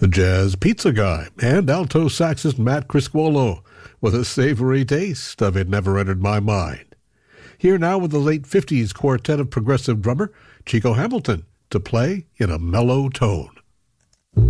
the jazz pizza guy, and alto saxist Matt Criscuolo with a savory taste of It Never Entered My Mind. Here now with the late 50s quartet of progressive drummer Chico Hamilton to play in a mellow tone.